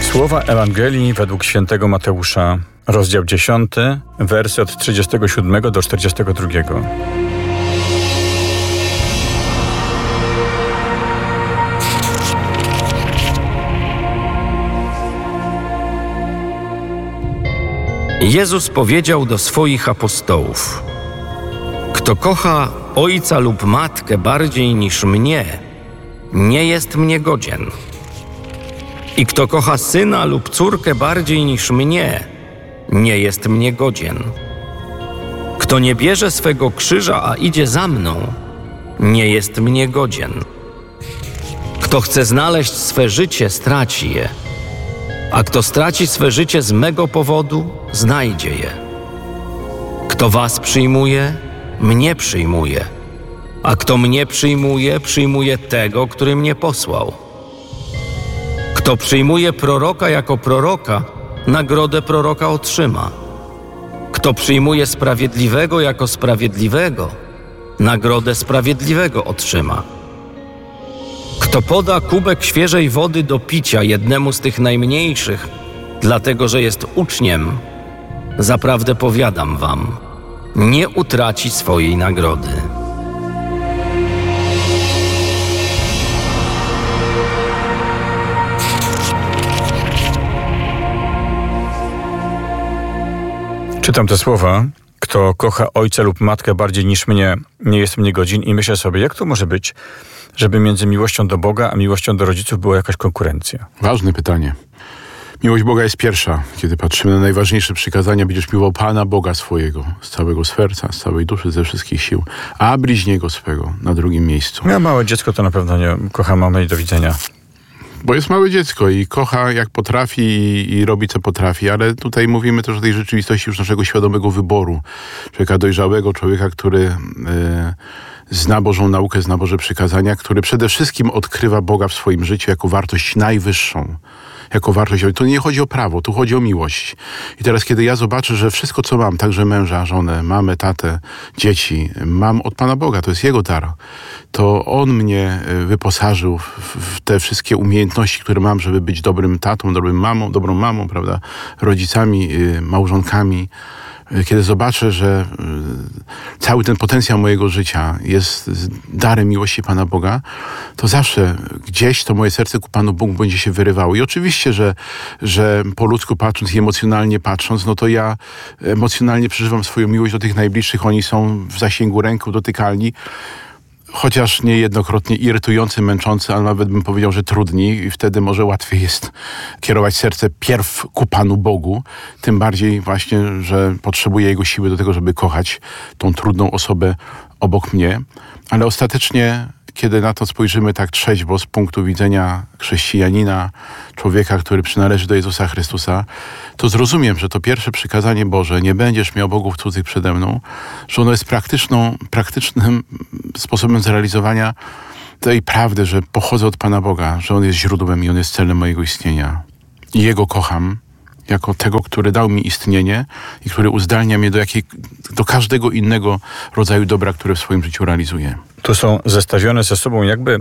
Słowa Ewangelii według świętego Mateusza, rozdział 10, wersy od 37 do 42. Jezus powiedział do swoich apostołów: kto kocha ojca lub matkę bardziej niż mnie, nie jest mnie godzien. I kto kocha syna lub córkę bardziej niż mnie, nie jest mnie godzien. Kto nie bierze swego krzyża, a idzie za mną, nie jest mnie godzien. Kto chce znaleźć swe życie, straci je. A kto straci swe życie z mego powodu, znajdzie je. Kto was przyjmuje, mnie przyjmuje. A kto mnie przyjmuje, przyjmuje tego, który mnie posłał. Kto przyjmuje proroka jako proroka, nagrodę proroka otrzyma. Kto przyjmuje sprawiedliwego jako sprawiedliwego, nagrodę sprawiedliwego otrzyma. Kto poda kubek świeżej wody do picia jednemu z tych najmniejszych, dlatego że jest uczniem, zaprawdę powiadam wam, nie utraci swojej nagrody. Czytam te słowa. Kto kocha ojca lub matkę bardziej niż mnie, nie jest mnie godzin. I myślę sobie, jak to może być, żeby między miłością do Boga a miłością do rodziców była jakaś konkurencja? Ważne pytanie. Miłość Boga jest pierwsza. Kiedy patrzymy na najważniejsze przykazania, będziesz miłował Pana Boga swojego, z całego serca, z całej duszy, ze wszystkich sił, a bliźniego swego na drugim miejscu. Ja małe dziecko to na pewno nie kocha mamę i do widzenia. Bo jest małe dziecko i kocha jak potrafi i robi co potrafi, ale tutaj mówimy też o tej rzeczywistości już naszego świadomego wyboru. Człowieka dojrzałego, człowieka, który zna Bożą naukę, zna Boże przykazania, który przede wszystkim odkrywa Boga w swoim życiu jako wartość najwyższą. Jako wartość. Tu nie chodzi o prawo, tu chodzi o miłość. I teraz, kiedy ja zobaczę, że wszystko, co mam, także męża, żonę, mamę, tatę, dzieci, mam od Pana Boga, to jest Jego dar, to On mnie wyposażył w te wszystkie umiejętności, które mam, żeby być dobrym tatą, dobrą mamą, prawda, rodzicami, małżonkami. Kiedy zobaczę, że cały ten potencjał mojego życia jest darem miłości Pana Boga, to zawsze gdzieś to moje serce ku Panu Bogu będzie się wyrywało. I oczywiście, że po ludzku patrząc i emocjonalnie patrząc, no to ja emocjonalnie przeżywam swoją miłość do tych najbliższych. Oni są w zasięgu ręku, dotykalni. Chociaż niejednokrotnie irytujący, męczący, ale nawet bym powiedział, że trudni i wtedy może łatwiej jest kierować serce pierw ku Panu Bogu, tym bardziej właśnie, że potrzebuję Jego siły do tego, żeby kochać tą trudną osobę obok mnie, ale ostatecznie, kiedy na to spojrzymy tak trzeźwo z punktu widzenia chrześcijanina, człowieka, który przynależy do Jezusa Chrystusa, to zrozumiem, że to pierwsze przykazanie Boże, nie będziesz miał bogów cudzych przede mną, że ono jest praktycznym sposobem zrealizowania tej prawdy, że pochodzę od Pana Boga, że On jest źródłem i On jest celem mojego istnienia. I Jego kocham jako tego, który dał mi istnienie i który uzdalnia mnie do każdego innego rodzaju dobra, które w swoim życiu realizuję. Tu są zestawione ze sobą jakby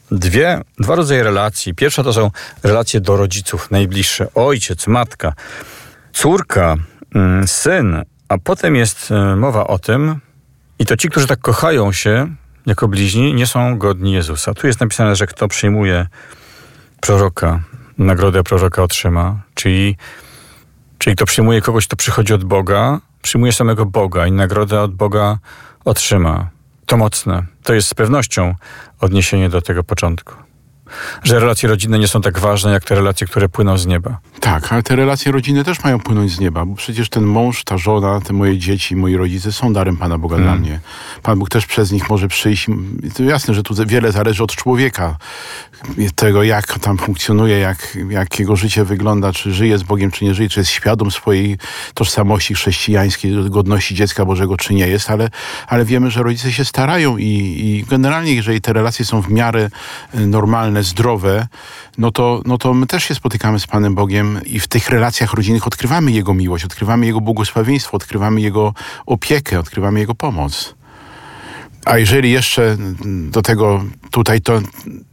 dwa rodzaje relacji. Pierwsza to są relacje do rodziców, najbliższe. Ojciec, matka, córka, syn. A potem jest mowa o tym, i to ci, którzy tak kochają się jako bliźni, nie są godni Jezusa. Tu jest napisane, że kto przyjmuje proroka, nagrodę proroka otrzyma. Czyli kto przyjmuje kogoś, kto przychodzi od Boga, przyjmuje samego Boga i nagrodę od Boga otrzyma. To mocne. To jest z pewnością odniesienie do tego początku. Że relacje rodzinne nie są tak ważne, jak te relacje, które płyną z nieba. Tak, ale te relacje rodzinne też mają płynąć z nieba, bo przecież ten mąż, ta żona, te moje dzieci, moi rodzice są darem Pana Boga dla mnie. Pan Bóg też przez nich może przyjść. To jasne, że tu wiele zależy od człowieka, tego jak tam funkcjonuje, jak jego życie wygląda, czy żyje z Bogiem, czy nie żyje, czy jest świadom swojej tożsamości chrześcijańskiej, godności dziecka Bożego, czy nie jest, ale wiemy, że rodzice się starają i generalnie, jeżeli te relacje są w miarę normalne, zdrowe, no to my też się spotykamy z Panem Bogiem i w tych relacjach rodzinnych odkrywamy Jego miłość, odkrywamy Jego błogosławieństwo, odkrywamy Jego opiekę, odkrywamy Jego pomoc. A jeżeli jeszcze do tego tutaj to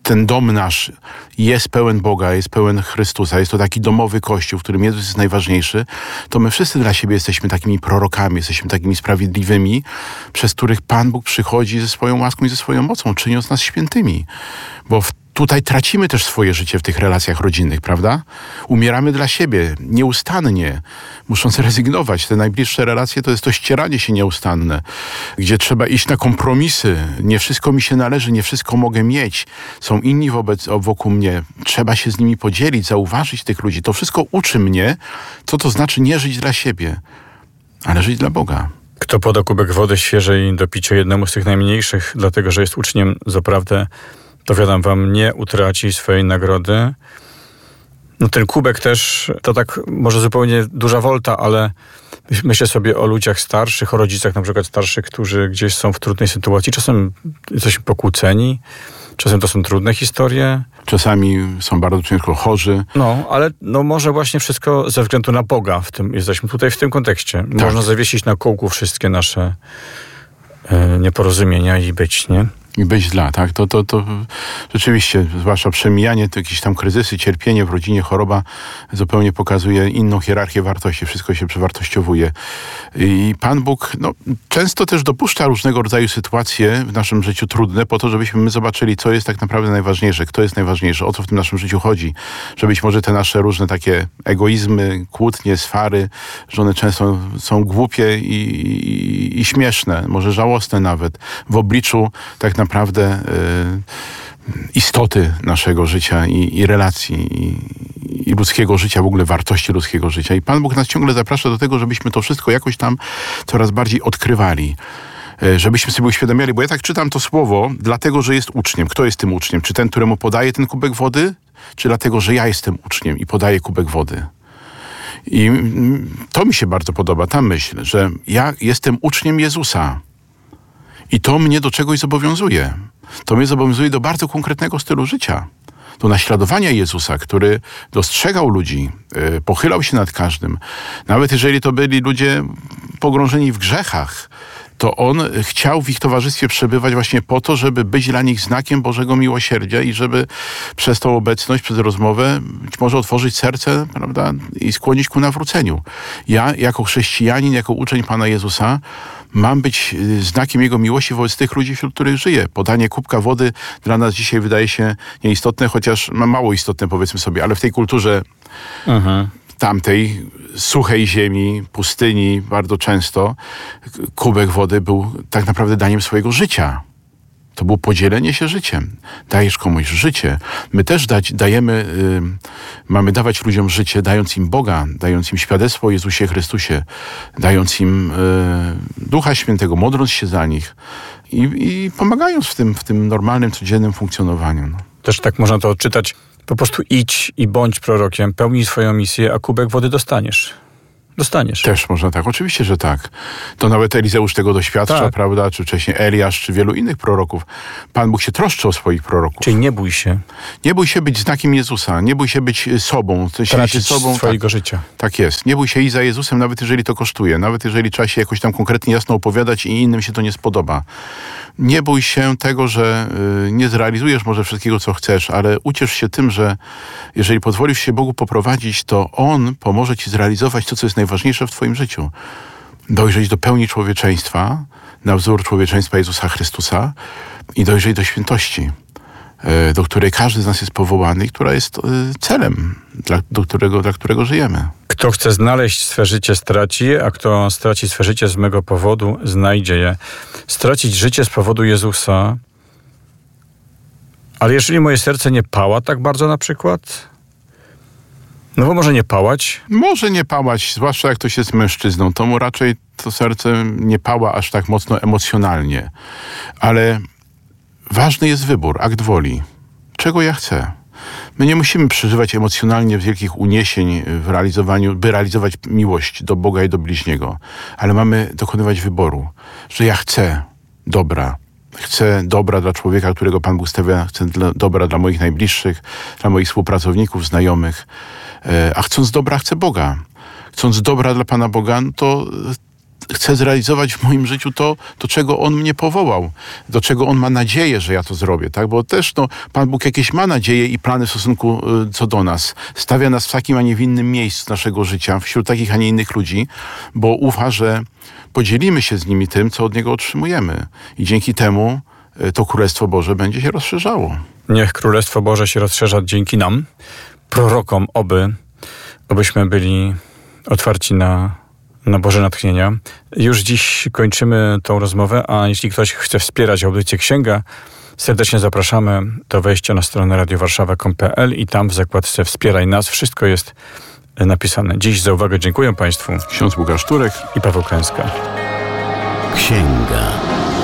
ten dom nasz jest pełen Boga, jest pełen Chrystusa, jest to taki domowy Kościół, w którym Jezus jest najważniejszy, to my wszyscy dla siebie jesteśmy takimi prorokami, jesteśmy takimi sprawiedliwymi, przez których Pan Bóg przychodzi ze swoją łaską i ze swoją mocą, czyniąc nas świętymi. Bo tutaj tracimy też swoje życie w tych relacjach rodzinnych, prawda? Umieramy dla siebie, nieustannie, musząc rezygnować. Te najbliższe relacje to jest to ścieranie się nieustanne, gdzie trzeba iść na kompromisy. Nie wszystko mi się należy, nie wszystko mogę mieć. Są inni wokół mnie. Trzeba się z nimi podzielić, zauważyć tych ludzi. To wszystko uczy mnie, co to znaczy nie żyć dla siebie, ale żyć dla Boga. Kto poda kubek wody świeżej do picia jednemu z tych najmniejszych, dlatego że jest uczniem, zaprawdę, powiadam wam, nie utraci swojej nagrody. No ten kubek też, to tak może zupełnie duża wolta, ale myślę sobie o ludziach starszych, o rodzicach na przykład starszych, którzy gdzieś są w trudnej sytuacji. Czasem jesteśmy pokłóceni, czasem to są trudne historie. Czasami są bardzo ciężko chorzy. No, ale może właśnie wszystko ze względu na Boga. Jesteśmy tutaj w tym kontekście. Tak. Można zawiesić na kółku wszystkie nasze nieporozumienia i być, nie? I być dla, tak? To rzeczywiście, zwłaszcza przemijanie, to jakieś tam kryzysy, cierpienie w rodzinie, choroba zupełnie pokazuje inną hierarchię wartości. Wszystko się przewartościowuje. I Pan Bóg często też dopuszcza różnego rodzaju sytuacje w naszym życiu trudne po to, żebyśmy my zobaczyli, co jest tak naprawdę najważniejsze, kto jest najważniejszy, o co w tym naszym życiu chodzi. Że być może te nasze różne takie egoizmy, kłótnie, swary, że one często są głupie i śmieszne, może żałosne nawet, w obliczu tak naprawdę istoty naszego życia i relacji i ludzkiego życia, w ogóle wartości ludzkiego życia. I Pan Bóg nas ciągle zaprasza do tego, żebyśmy to wszystko jakoś tam coraz bardziej odkrywali. Żebyśmy sobie uświadamiali, bo ja tak czytam to słowo, dlatego, że jest uczniem. Kto jest tym uczniem? Czy ten, któremu podaje ten kubek wody? Czy dlatego, że ja jestem uczniem i podaję kubek wody? I to mi się bardzo podoba, ta myśl, że ja jestem uczniem Jezusa. I to mnie do czegoś zobowiązuje. To mnie zobowiązuje do bardzo konkretnego stylu życia. Do naśladowania Jezusa, który dostrzegał ludzi, pochylał się nad każdym. Nawet jeżeli to byli ludzie pogrążeni w grzechach, to On chciał w ich towarzystwie przebywać właśnie po to, żeby być dla nich znakiem Bożego miłosierdzia i żeby przez tą obecność, przez rozmowę być może otworzyć serce, prawda, i skłonić ku nawróceniu. Ja jako chrześcijanin, jako uczeń Pana Jezusa mam być znakiem Jego miłości wobec tych ludzi, wśród których żyję. Podanie kubka wody dla nas dzisiaj wydaje się nieistotne, chociaż mało istotne, powiedzmy sobie, ale w tej kulturze tamtej suchej ziemi, pustyni bardzo często kubek wody był tak naprawdę daniem swojego życia. To było podzielenie się życiem. Dajesz komuś życie. My też mamy dawać ludziom życie, dając im Boga, dając im świadectwo o Jezusie Chrystusie, dając im Ducha Świętego, modląc się za nich i pomagając w tym normalnym, codziennym funkcjonowaniu. No. Też tak można to odczytać. Po prostu idź i bądź prorokiem, pełnij swoją misję, a kubek wody dostaniesz. Też można tak, oczywiście, że tak. To nawet Elizeusz tego doświadcza, tak, prawda? Czy wcześniej Eliasz, czy wielu innych proroków. Pan Bóg się troszczy o swoich proroków. Czyli nie bój się. Nie bój się być znakiem Jezusa, nie bój się być sobą. Tracić swojego życia. Tak jest. Nie bój się iść za Jezusem, nawet jeżeli to kosztuje. Nawet jeżeli trzeba się jakoś tam konkretnie jasno opowiadać i innym się to nie spodoba. Nie bój się tego, że nie zrealizujesz może wszystkiego, co chcesz, ale uciesz się tym, że jeżeli pozwolisz się Bogu poprowadzić, to On pomoże ci zrealizować to, co jest najważniejsze w twoim życiu. Dojrzeć do pełni człowieczeństwa, na wzór człowieczeństwa Jezusa Chrystusa i dojrzeć do świętości, do której każdy z nas jest powołany i która jest celem, dla którego żyjemy. Kto chce znaleźć swe życie, straci je, a kto straci swe życie z mego powodu, znajdzie je. Stracić życie z powodu Jezusa. Ale jeżeli moje serce nie pała tak bardzo na przykład? No bo może nie pałać. Może nie pałać, zwłaszcza jak ktoś jest mężczyzną. To mu raczej to serce nie pała aż tak mocno emocjonalnie. Ale ważny jest wybór, akt woli. Czego ja chcę? My nie musimy przeżywać emocjonalnie wielkich uniesień w realizowaniu, by realizować miłość do Boga i do bliźniego. Ale mamy dokonywać wyboru, że ja chcę dobra. Chcę dobra dla człowieka, którego Pan Bóg stawia. Chcę dobra dla moich najbliższych, dla moich współpracowników, znajomych. A chcąc dobra, chcę Boga. Chcąc dobra dla Pana Boga, no to chcę zrealizować w moim życiu to, do czego On mnie powołał, do czego On ma nadzieję, że ja to zrobię, tak? Bo też Pan Bóg jakieś ma nadzieje i plany w stosunku co do nas. Stawia nas w takim, a nie w innym miejscu naszego życia, wśród takich, a nie innych ludzi, bo ufa, że podzielimy się z nimi tym, co od Niego otrzymujemy. I dzięki temu to Królestwo Boże będzie się rozszerzało. Niech Królestwo Boże się rozszerza dzięki nam, prorokom, obyśmy byli otwarci na Boże natchnienia. Już dziś kończymy tą rozmowę, a jeśli ktoś chce wspierać audycję Księga, serdecznie zapraszamy do wejścia na stronę radiowarszawa.pl i tam w zakładce Wspieraj nas wszystko jest napisane. Dziś za uwagę dziękuję Państwu. Ksiądz Łukasz Turek i Paweł Kręska. Księga.